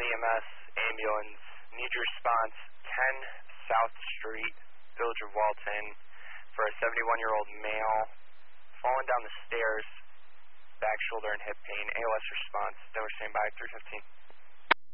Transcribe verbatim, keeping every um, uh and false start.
E M S, ambulance, need your response, ten South Street, Village of Walton, for a seventy-one-year-old male, falling down the stairs, back, shoulder, and hip pain, A L S response, then we're standing by, three fifteen.